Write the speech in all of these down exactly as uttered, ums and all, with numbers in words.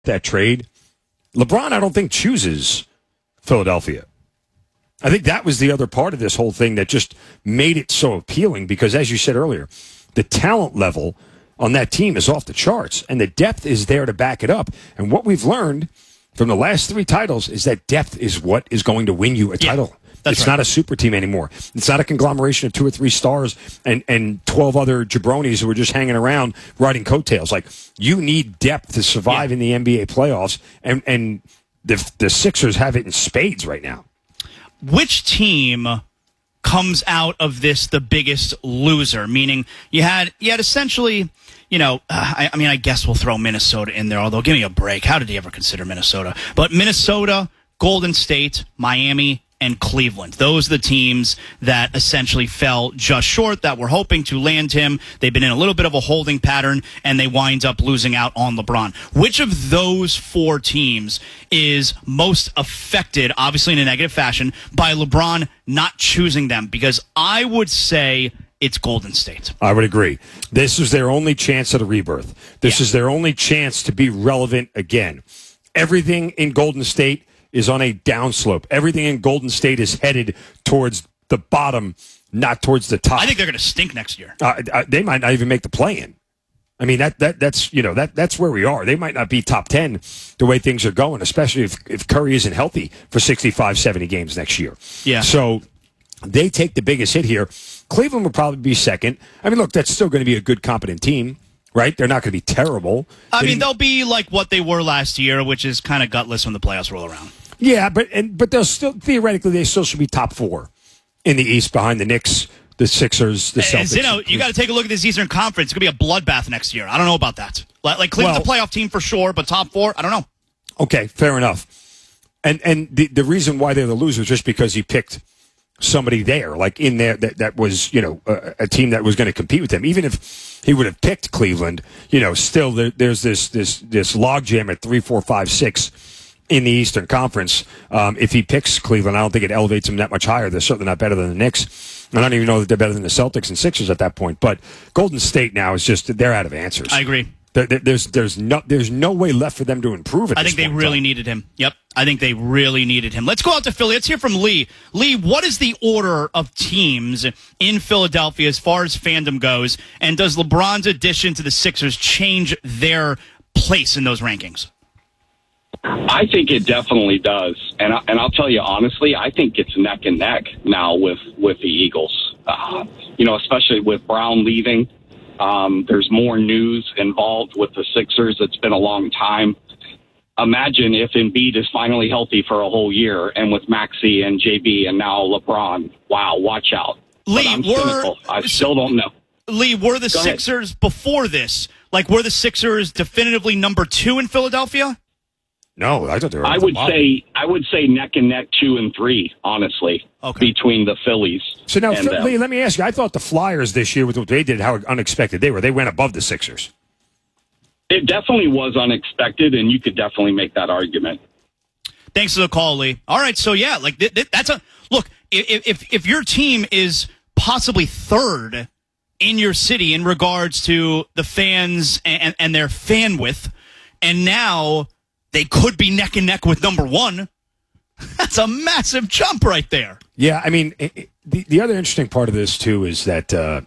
that trade, LeBron, I don't think, chooses Philadelphia. I think that was the other part of this whole thing that just made it so appealing because, as you said earlier, the talent level on that team is off the charts, and the depth is there to back it up. And what we've learned from the last three titles is that depth is what is going to win you a title. Yeah, that's it's right. not a super team anymore. It's not a conglomeration of two or three stars and, and twelve other jabronis who are just hanging around riding coattails. Like, you need depth to survive yeah. in the N B A playoffs, and, and the, the Sixers have it in spades right now. Which team comes out of this the biggest loser? Meaning you had you had essentially, you know, uh, I, I mean, I guess we'll throw Minnesota in there, although give me a break. How did he ever consider Minnesota? But Minnesota, Golden State, Miami, and Cleveland. Those are the teams that essentially fell just short, that were hoping to land him. They've been in a little bit of a holding pattern, and they wind up losing out on LeBron. Which of those four teams is most affected, obviously in a negative fashion, by LeBron not choosing them? Because I would say it's Golden State. I would agree. This is their only chance at a rebirth. This yeah. is their only chance to be relevant again. Everything in Golden State is on a downslope. Everything in Golden State is headed towards the bottom, not towards the top. I think they're going to stink next year. Uh, uh, they might not even make the play-in. I mean, that that that's you know that that's where we are. They might not be top ten the way things are going, especially if if Curry isn't healthy for sixty-five, seventy games next year. Yeah. So they take the biggest hit here. Cleveland will probably be second. I mean, look, that's still going to be a good, competent team. Right? They're not going to be terrible. I they mean, they'll be like what they were last year, which is kind of gutless when the playoffs roll around. Yeah, but and but they'll still theoretically they still should be top four in the East behind the Knicks, the Sixers, the Celtics. You know, you got to take a look at this Eastern Conference. It's going to be a bloodbath next year. I don't know about that. Like Cleveland's well, a playoff team for sure, but top four, I don't know. Okay, fair enough. And and the the reason why they're the losers is just because he picked somebody there, like in there that, that was, you know, a, a team that was going to compete with them. Even if he would have picked Cleveland, you know, still there, there's this this this logjam at three, four, five, six in the Eastern Conference. Um, if he picks Cleveland, I don't think it elevates them that much higher. They're certainly not better than the Knicks. I don't even know that they're better than the Celtics and Sixers at that point. But Golden State now is just, they're out of answers. I agree. There, there's there's no there's no way left for them to improve at I this think they point really in time. needed him. Yep. I think they really needed him. Let's go out to Philly. Let's hear from Lee. Lee, what is the order of teams in Philadelphia as far as fandom goes? And does LeBron's addition to the Sixers change their place in those rankings? I think it definitely does. And, I, and I'll tell you honestly, I think it's neck and neck now with, with the Eagles. Uh, you know, especially with Brown leaving. Um, there's more news involved with the Sixers. It's been a long time. Imagine if Embiid is finally healthy for a whole year, and with Maxey and J B and now LeBron. Wow, watch out. Lee, but I'm were, cynical. I still don't know. Lee, were the Go Sixers ahead. before this? Like, were the Sixers definitively number two in Philadelphia? No, I thought they were. I would say I would say neck and neck two and three, honestly, okay. between the Phillies. So now, and, Lee, uh, let me ask you. I thought the Flyers this year with what they did, how unexpected they were. They went above the Sixers. It definitely was unexpected, and you could definitely make that argument. Thanks for the call, Lee. All right, so yeah, like th- th- that's a look. If, if if your team is possibly third in your city in regards to the fans and, and their fan width, and now they could be neck and neck with number one, that's a massive jump right there. Yeah, I mean, it, it, the the other interesting part of this too is that uh,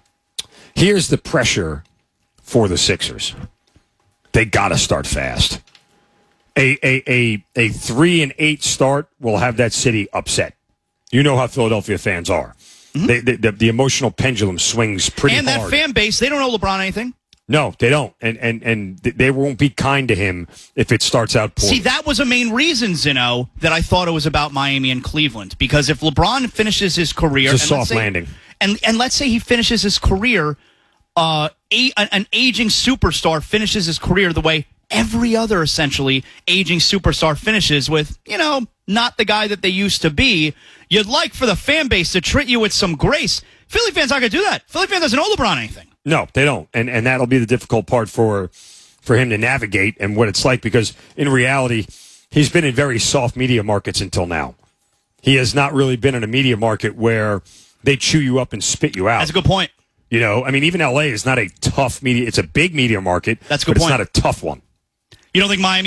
here's the pressure for the Sixers. They got to start fast. A, a a a three and eight start will have that city upset. You know how Philadelphia fans are. Mm-hmm. They, they, the, the emotional pendulum swings pretty and hard. And that fan base, they don't owe LeBron anything. No, they don't. And and and they won't be kind to him if it starts out poorly. See, that was a main reason, Zino, that I thought it was about Miami and Cleveland. Because if LeBron finishes his career... It's a and soft say, landing. And, and let's say he finishes his career... Uh, a, an aging superstar finishes his career the way every other, essentially, aging superstar finishes with, you know, not the guy that they used to be. You'd like for the fan base to treat you with some grace. Philly fans aren't going to do that. Philly fan doesn't owe LeBron anything. No, they don't. And and that'll be the difficult part for for him to navigate and what it's like, because in reality, he's been in very soft media markets until now. He has not really been in a media market where they chew you up and spit you out. That's a good point. You know, I mean, even L A is not a tough media. It's a big media market. That's a good but point. It's not a tough one. You don't think Miami